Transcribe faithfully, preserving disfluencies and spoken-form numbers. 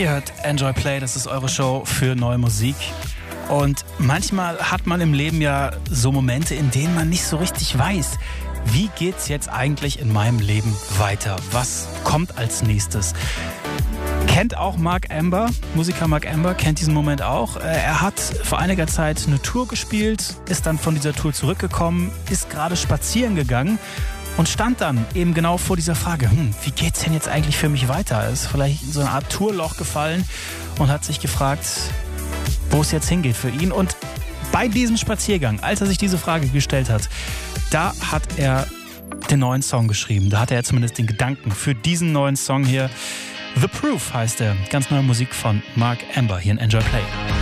Ihr hört Enjoy Play, das ist eure Show für neue Musik. Und manchmal hat man im Leben ja so Momente, in denen man nicht so richtig weiß, wie geht's jetzt eigentlich in meinem Leben weiter? Was kommt als nächstes? Kennt auch Mark Amber, Musiker Mark Amber, kennt diesen Moment auch. Er hat vor einiger Zeit eine Tour gespielt, ist dann von dieser Tour zurückgekommen, ist gerade spazieren gegangen und stand dann eben genau vor dieser Frage, hm, wie geht's denn jetzt eigentlich für mich weiter? Er ist vielleicht in so eine Art Tourloch gefallen und hat sich gefragt, wo es jetzt hingeht für ihn. Und bei diesem Spaziergang, als er sich diese Frage gestellt hat, da hat er den neuen Song geschrieben. Da hatte er zumindest den Gedanken für diesen neuen Song hier. The Proof heißt er. Ganz neue Musik von Mark Amber hier in Enjoy Play.